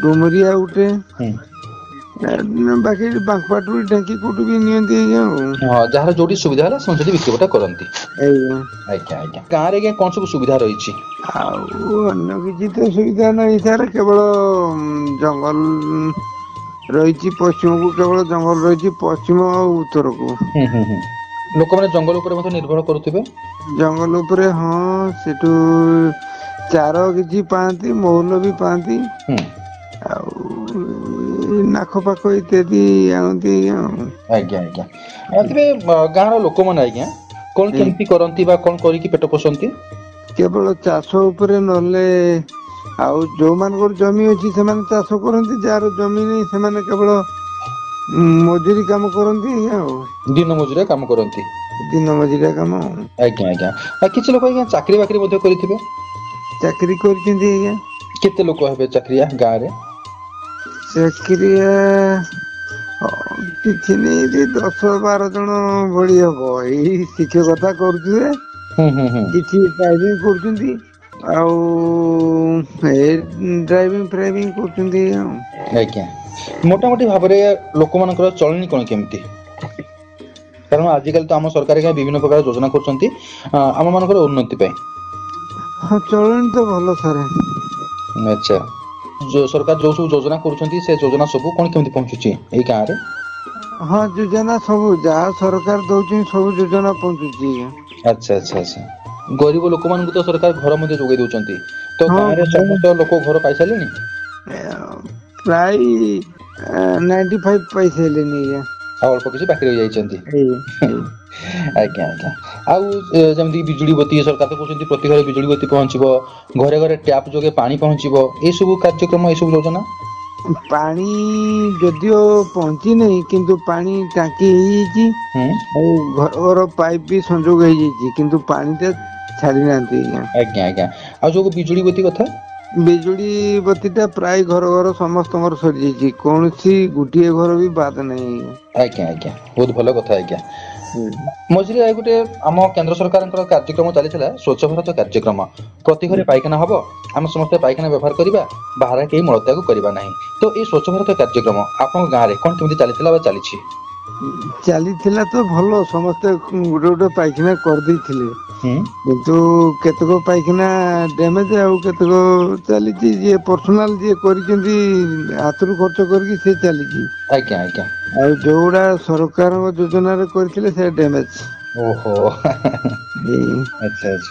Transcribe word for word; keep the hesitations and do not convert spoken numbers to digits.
ଡୁମରିଆ ଗୋଟେ ହୁଁ ବାକି ବାଙ୍କପାଟରୁ ଢେଙ୍କି କୋଉଠୁ ବି ନିଅନ୍ତି ଆଜ୍ଞା ଆଉ। ହଁ ଯାହାର ଯୋଉଠି ସୁବିଧା ହେଲା ସେମାନେ ସେଠି ବିକ୍ରି ବଟା କରନ୍ତି। ଆଜ୍ଞା। ଆଜ୍ଞା ଆଜ୍ଞା ଗାଁରେ ଆଜ୍ଞା କଣ ସବୁ ସୁବିଧା ରହିଛି? ଆଉ ଅନ୍ୟ କିଛି ତ ସୁବିଧା ନାହିଁ ସାର୍ କେବଳ ଜଙ୍ଗଲ ରହିଛି ପଶ୍ଚିମକୁ କେବଳ ଜଙ୍ଗଲ ରହିଛି ପଶ୍ଚିମ ଆଉ ଉତ୍ତରକୁ। ହୁଁ ହୁଁ ହୁଁ ଲୋକମାନେ ଜଙ୍ଗଲ ଉପରେ ମଧ୍ୟ ନିର୍ଭର କରୁଥିବେ? ଜଙ୍ଗଲ ଉପରେ ହଁ ସେଠୁ ଚାର କିଛି ପାଆନ୍ତି ମହୁଲ ବି ପାଆନ୍ତି। ହୁଁ। ଆଉ ନାଖ ପାଖ ଇତ୍ୟାଦି ଆଣନ୍ତି ଆଉ। ଆଜ୍ଞା ଆଜ୍ଞା ଏଥିରେ ଗାଁର ଲୋକମାନେ ଆଜ୍ଞା କଣ କେମିତି କରନ୍ତି ବା କଣ କରିକି ପେଟ ପୋଷନ୍ତି? କେବଳ ଚାଷ ଉପରେ ନହେଲେ ଆଉ ଯୋଉମାନଙ୍କର ଜମି ଅଛି ସେମାନେ ଚାଷ କରନ୍ତି ଯାହାର ଜମି ନାହିଁ ସେମାନେ କେବଳ ଉଁ ମଜୁରୀ କାମ କରନ୍ତି ଆଉ। ଦିନ ମଜୁରିଆ କାମ କରନ୍ତି। ଦିନ ମଜୁରିଆ କାମ ଆଉ। ଆଜ୍ଞା ଆଜ୍ଞା ଆଉ କିଛି ଲୋକ ଆଜ୍ଞା ଚାକିରି ବାକିରି ମଧ୍ୟ କରିଥିବେ? ଚାକିରୀ କରିଛନ୍ତି ଆଜ୍ଞା। କେତେ ଲୋକ ହେବେ ଚାକିରିଆ ଗାଁରେ? ଚାକିରିଆ ହଁ କିଛି ନାଇଁ ଦଶ ବାର ଜଣ ଭଳି ହବ ଏଇ ଶିକ୍ଷକତା କରୁଥିବେ। ହୁଁ ହୁଁ ହୁଁ। କିଛି ଡ୍ରାଇଭିଂ କରୁଛନ୍ତି। ଆଉ ଏ ଡ୍ରାଇଭିଂ ଫ୍ରାଇଭିଂ କରୁଛନ୍ତି ଆଉ। ଆଜ୍ଞା ମୋଟାମୋଟି ଭାବରେ ଲୋକମାନଙ୍କର ଚଳଣି କଣ କେମିତି? କାରଣ ଆଜିକାଲି ତ ଆମ ସରକାର ବିଭିନ୍ନ ପ୍ରକାର ଯୋଜନା କରୁଛନ୍ତି ଆମ ମାନଙ୍କର ଉନ୍ନତି ପାଇଁ। ହଁ ଚଳଣି ତ ଭଲ ସାରେ। ଆଚ୍ଛା ଯୋଉ ସରକାର ଯୋଉ ସବୁ ଯୋଜନା କରୁଛନ୍ତି ସେ ଯୋଜନା ସବୁ କଣ କେମିତି ପହଞ୍ଚୁଛି ଏଇ ଗାଁ ରେ? ହଁ ଯୋଜନା ସବୁ ଯାହା ସରକାର ଦଉଛନ୍ତି ସବୁ ଯୋଜନା ପହଞ୍ଚୁଛି ଆଜ୍ଞା। ଆଚ୍ଛା ଆଚ୍ଛା ଆଚ୍ଛା ଗରିବ ଲୋକମାନଙ୍କୁ ତ ସରକାର ଘର ମଧ୍ୟ ଯୋଗାଇ ଦଉଛନ୍ତି। ତ ହଁ ଗାଁରେ ଘର ସମସ୍ତ ଲୋକ ଘର ପାଇସାରିଲେଣି? ପ୍ରାୟ ନାଇଣ୍ଟି ଫାଇଭ ପାଇସାଇଲେଣି ଆଜ୍ଞା। ଆଉ ଅଳ୍ପ କିଛି ବାକି ରହିଯାଇଛନ୍ତି ଆଜ୍ଞା ଆଜ୍ଞା। ଆଜ୍ଞା ଆଜ୍ଞା। ଆଉ ଯେମିତି ବିଜୁଳି ବତି ସରକାର ତ କହୁଛନ୍ତି ପ୍ରତି ଘରେ ବିଜୁଳି ବତି ପହଞ୍ଚିବ। ଘରେ ଘରେ ଟ୍ୟାପ ଯୋଗେ ପାଣି ପହଞ୍ଚିବ ଏଇ ସବୁ କାର୍ଯ୍ୟକ୍ରମ ଏଇ ସବୁ ଯୋଜନା। ପାଣି ଯଦିଓ ପହଞ୍ଚି ନାହିଁ କିନ୍ତୁ ପାଣି ଟାଙ୍କି ହେଇଯାଇଛି। ହୁଁ ଆଉ ଘର ଘର ପାଇପ୍ ବି ସଂଯୋଗ ହେଇଯାଇଛି କିନ୍ତୁ ପାଣି ଟା ଛାଡି ନାହାନ୍ତି ଆଜ୍ଞା। ଆଜ୍ଞା ଆଜ୍ଞା ଆଉ ଯୋଉ ବିଜୁଳି ବତି କଥା? ବିଜୁଳି ବତି ଟା ପ୍ରାୟ ଘର ଘର ସମସ୍ତଙ୍କର ସରିଯାଇଛି କୌଣସି ଗୋଟିଏ ଘର ବି ବାଦ୍ ନାହିଁ ଆଜ୍ଞା। ଆଜ୍ଞା ଆଜ୍ଞା ବହୁତ ଭଲ କଥା ଆଜ୍ଞା। ହୁଁ। ମଝିରେ ଆଉ ଗୋଟେ ଆମ କେନ୍ଦ୍ର ସରକାରଙ୍କର କାର୍ଯ୍ୟକ୍ରମ ଚାଲିଥିଲା ସ୍ଵଚ୍ଛ ଭାରତ କାର୍ଯ୍ୟକ୍ରମ। ପ୍ରତି ଘରେ ପାଇଖାନା ହବ ଆମେ ସମସ୍ତେ ପାଇଖାନା ବ୍ୟବହାର କରିବା ବାହାରେ କେହି ମଳତ୍ୟାଗ କରିବା ନାହିଁ। ତ ଏଇ ସ୍ଵଚ୍ଛ ଭାରତ କାର୍ଯ୍ୟକ୍ରମ ଆପଣଙ୍କ ଗାଁରେ କଣ କେମିତି ଚାଲିଥିଲା ବା ଚାଲିଛି? ଚାଲିଥିଲା ତ ଭଲ ସମସ୍ତେ ଗୋଟେ ଗୋଟେ ପାଇଖାନା କରିଦେଇଥିଲେ। ହୁଁ। କିନ୍ତୁ କେତେକ ପାଇଖାନା ଡ୍ୟାମେଜ ଆଉ କେତେକ ଚାଲିଛି ଯିଏ ପର୍ସନାଲ ଯିଏ କରିଛନ୍ତି ହାତରୁ ଖର୍ଚ୍ଚ କରିକି ସେ ଚାଲିଛି। ଆଜ୍ଞା ଆଜ୍ଞା। ଆଉ ଯୋଉଗୁଡା ସରକାରଙ୍କ ଯୋଜନାରେ କରିଥିଲେ ସେ ଡ୍ୟାମେଜ। ଓହୋ ଆଚ୍ଛା ଆଚ୍ଛା।